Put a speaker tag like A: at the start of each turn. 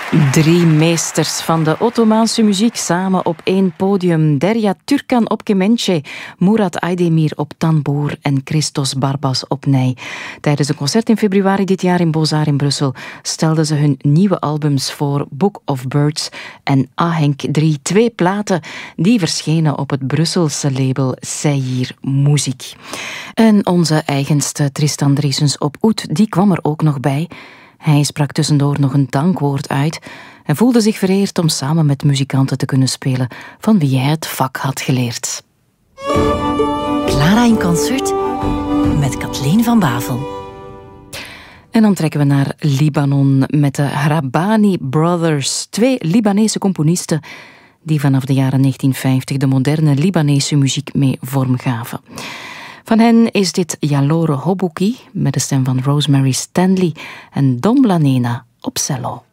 A: Drie meesters van de Ottomaanse muziek samen op één podium. Derya Türkan op kemençe, Murat Aydemir op tamboer en Christos Barbas op nij. Tijdens een concert in februari dit jaar in Beaux Arts in Brussel stelden ze hun nieuwe albums voor, Book of Birds en Ahenk 3. 2 platen die verschenen op het Brusselse label Seyir Muziek. En onze eigenste Tristan Driessens op oud, die kwam er ook nog bij. Hij sprak tussendoor nog een dankwoord uit en voelde zich vereerd om samen met muzikanten te kunnen spelen van wie hij het vak had geleerd.
B: Clara in concert met Kathleen van Bavel.
A: En dan trekken we naar Libanon met de Hrabani Brothers. 2 Libanese componisten die vanaf de jaren 1950 de moderne Libanese muziek mee vorm gaven. Van hen is dit Yalore Hobouki met de stem van Rosemary Stanley en Don Blanena op cello.